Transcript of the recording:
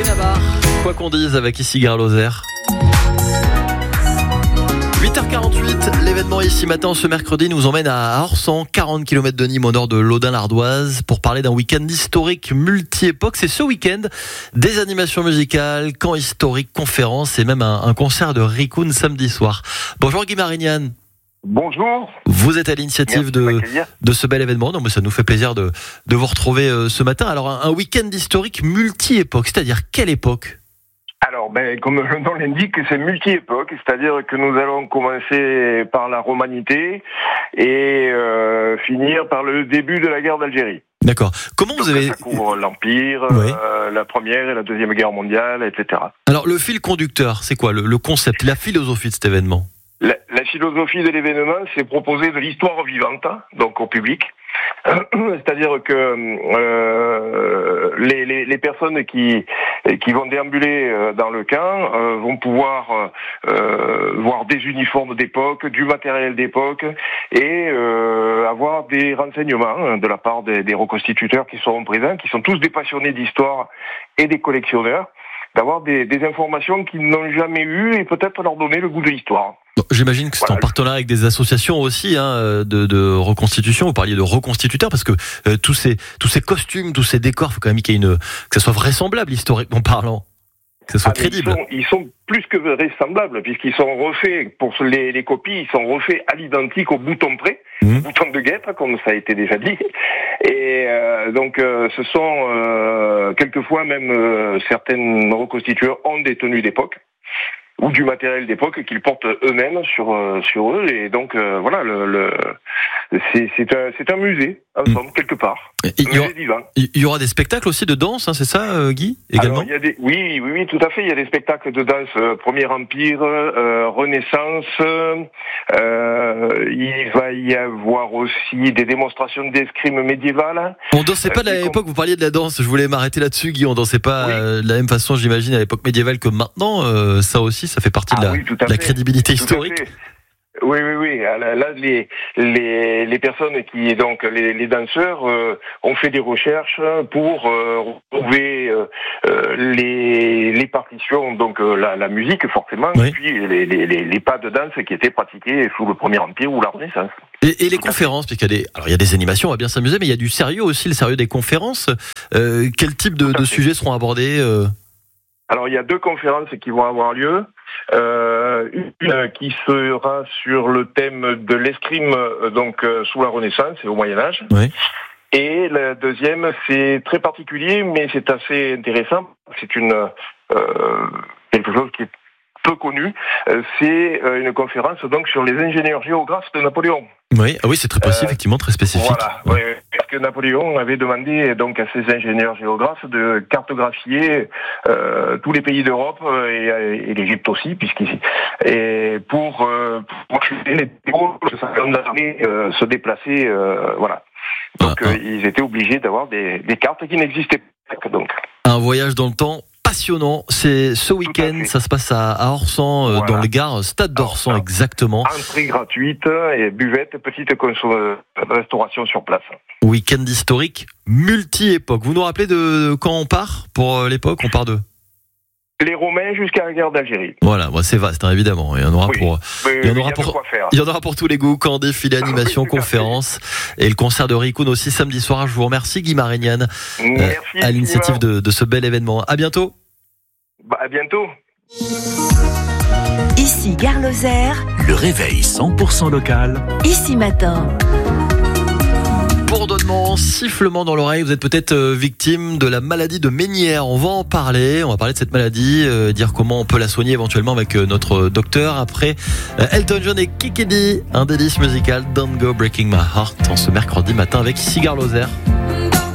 Benabar, quoi qu'on dise avec ici Gare Lozère. 8h48, l'événement ici matin ce mercredi nous emmène à Orsan, 40 km de Nîmes au nord de l'Audun-l'Ardoise pour parler d'un week-end historique multi-époque. C'est ce week-end, des animations musicales, camps historiques, conférences et même un concert de Rikun samedi soir. Bonjour Guy Marignan. Bonjour. Vous êtes à l'initiative de ce bel événement, donc ça nous fait plaisir de vous retrouver ce matin. Alors un week-end historique multi-époque, c'est-à-dire quelle époque ? Alors, comme le nom l'indique, c'est multi-époque, c'est-à-dire que nous allons commencer par la romanité et finir par le début de la guerre d'Algérie. D'accord. Comment vous avez... Ça couvre l'Empire, oui. La Première et la Deuxième Guerre mondiale, etc. Alors, le fil conducteur, c'est quoi le concept, la philosophie de cet événement ? La philosophie de l'événement, c'est proposer de l'histoire vivante, donc au public. C'est-à-dire que les personnes qui vont déambuler dans le camp vont pouvoir voir des uniformes d'époque, du matériel d'époque et avoir des renseignements de la part des reconstituteurs qui seront présents, qui sont tous des passionnés d'histoire et des collectionneurs, d'avoir des informations qu'ils n'ont jamais eues et peut-être leur donner le goût de l'histoire. Bon, j'imagine que c'est en partenariat avec des associations aussi de reconstitution. Vous parliez de reconstituteurs parce que tous ces costumes, tous ces décors, il faut quand même que ça soit vraisemblable historiquement parlant, que ça soit crédible. Ils sont plus que vraisemblables puisqu'ils sont refaits pour les copies, ils sont refaits à l'identique au bouton près, bouton de guêtre comme ça a été déjà dit. Et donc ce sont quelquefois même certaines reconstitueurs ont des tenues d'époque ou du matériel d'époque qu'ils portent eux-mêmes sur eux, et donc voilà, c'est un musée, en somme, quelque part. Musée vivant. Il y aura des spectacles aussi de danse, c'est ça, Guy, également? Alors, oui, tout à fait. Il y a des spectacles de danse, Premier Empire, Renaissance. Il va y avoir aussi des démonstrations d'escrime médiévale. On dansait pas à l'époque. Vous parliez de la danse. Je voulais m'arrêter là-dessus, Guy. On dansait pas de la même façon, j'imagine, à l'époque médiévale que maintenant. Ça aussi, ça fait partie de la crédibilité historique. Oui. Là, les personnes qui, donc, les danseurs, ont fait des recherches pour retrouver les partitions, donc la musique forcément, et puis les pas de danse qui étaient pratiqués sous le Premier Empire ou la Renaissance. Et les conférences, puisqu'il y a des animations, on va bien s'amuser, mais il y a du sérieux aussi, le sérieux des conférences. Quel type de sujets seront abordés Alors, il y a 2 conférences qui vont avoir lieu. Une qui sera sur le thème de l'escrime, donc sous la Renaissance et au Moyen-Âge. Oui. Et la deuxième, c'est très particulier, mais c'est assez intéressant. C'est quelque chose qui est peu connu. C'est une conférence donc sur les ingénieurs géographes de Napoléon. Oui, c'est très précis, effectivement, très spécifique. Voilà, oui, parce que Napoléon avait demandé donc à ses ingénieurs géographes de cartographier tous les pays d'Europe et l'Égypte aussi, pour aider les héros de sa grande armée se déplacer, voilà. Donc ils étaient obligés d'avoir des cartes qui n'existaient pas. Donc. Un voyage dans le temps passionnant, c'est ce week-end, ça se passe à Orsan, dans le Gard, stade d'Orsan exactement. Entrée gratuite et buvette, petite restauration sur place. Week-end historique, multi-époque. Vous nous rappelez de quand on part pour l'époque? On part de les Romains jusqu'à la guerre d'Algérie. Voilà, c'est vaste, évidemment. Il y en aura il y en aura pour tous les goûts, camp, défilé, animation, conférence et le concert de Rikun aussi samedi soir. Je vous remercie, Guy Marignan, à l'initiative de ce bel événement. À bientôt. À bientôt. Ici Gare Lozère. Le réveil 100% local. Ici matin. Bourdonnement, sifflement dans l'oreille, vous êtes peut-être victime de la maladie de Ménière. On va parler de cette maladie, dire comment on peut la soigner éventuellement avec notre docteur. Après Elton John et Kikidi, un délice musical, Don't Go Breaking My Heart, en ce mercredi matin avec ici Gare Lozère.